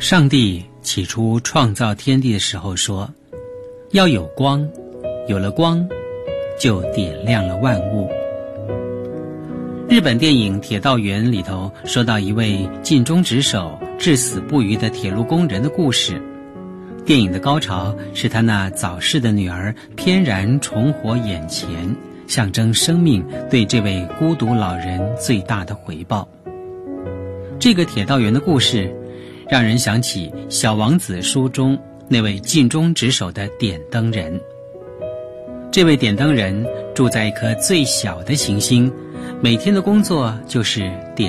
上帝起初创造天地的时候说，要有光，有了光，就点亮了万物。日本电影《铁道员》里头说到一位尽忠职守、至死不渝的铁路工人的故事。电影的高潮是他那早逝的女儿翩然重活眼前，象征生命对这位孤独老人最大的回报。这个铁道员的故事让人想起《小王子》书中那位尽忠职守的点灯人。这位点灯人住在一颗最小的行星，每天的工作就是点